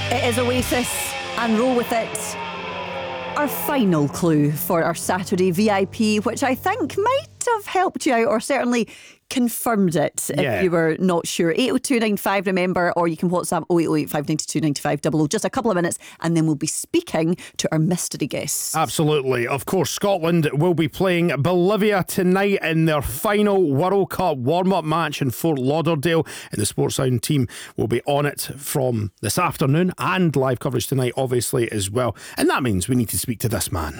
It is Oasis, and roll with it. Our final clue for our Saturday VIP, which I think might have helped you out, or certainly confirmed it if you were not sure. 80295, remember, or you can WhatsApp 0808 592 9500. Just a couple of minutes, and then we'll be speaking to our mystery guests. Absolutely. Of course, Scotland will be playing Bolivia tonight in their final World Cup warm-up match in Fort Lauderdale, and the Sportsound team will be on it from this afternoon, and live coverage tonight, obviously, as well. And that means we need to speak to this man.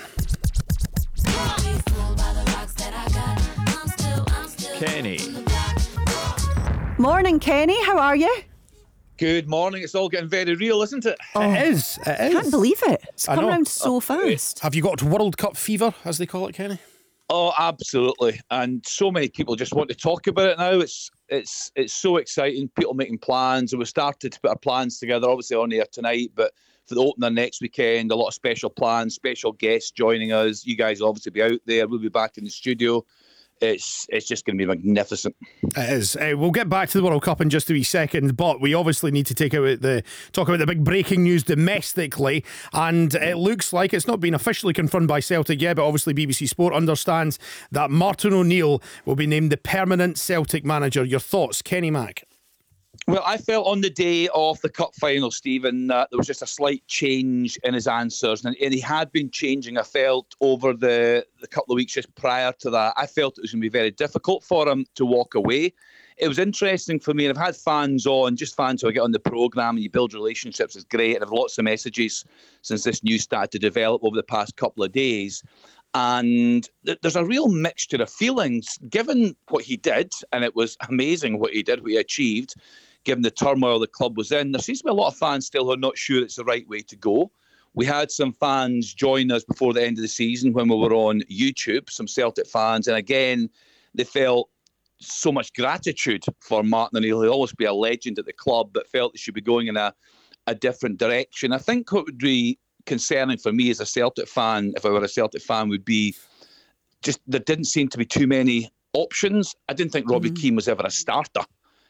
Kenny. Morning, Kenny. How are you? Good morning. It's all getting very real, isn't it? It is. I can't believe it. It's come around so fast. Have you got World Cup fever, as they call it, Kenny? Oh, absolutely. And so many people just want to talk about it now. It's so exciting. People making plans. And we started to put our plans together, obviously on air tonight, but for the opener next weekend, a lot of special plans, special guests joining us. You guys will obviously be out there. We'll be back in the studio. It's just going to be magnificent. It is. We'll get back to the World Cup in just a wee second, but we obviously need to talk about the big breaking news domestically, and it looks like it's not been officially confirmed by Celtic yet, but obviously BBC Sport understands that Martin O'Neill will be named the permanent Celtic manager. Your thoughts, Kenny Mack? Well, I felt on the day of the cup final, Stephen, that there was just a slight change in his answers. And he had been changing, I felt, over the couple of weeks just prior to that. I felt it was going to be very difficult for him to walk away. It was interesting for me, and I've had fans on, just fans who I get on the programme, and you build relationships, it's great. And I've lots of messages since this news started to develop over the past couple of days. And there's a real mixture of feelings, given what he did, and it was amazing what he did, what he achieved, given the turmoil the club was in. There seems to be a lot of fans still who are not sure it's the right way to go. We had some fans join us before the end of the season when we were on YouTube, some Celtic fans, and again, they felt so much gratitude for Martin O'Neill. He'll always be a legend at the club, but felt they should be going in a different direction. I think what would be concerning for me as a Celtic fan, if I were a Celtic fan, would be just there didn't seem to be too many options. I didn't think Robbie Keane was ever a starter.